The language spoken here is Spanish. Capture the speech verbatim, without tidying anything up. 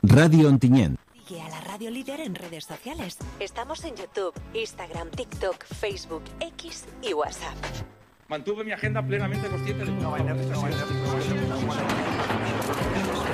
Radio Ontinyent. Sigue a la Radio Líder en redes sociales. Estamos en YouTube, Instagram, TikTok, Facebook, X y WhatsApp. Mantuve mi agenda plenamente consciente de... No,